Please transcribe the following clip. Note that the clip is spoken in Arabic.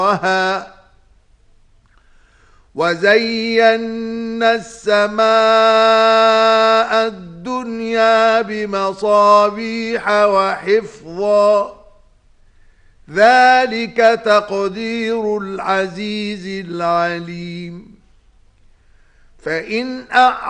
وزينا السماء الدنيا بمصابيح وحفظا ذلك تقدير العزيز العليم فإن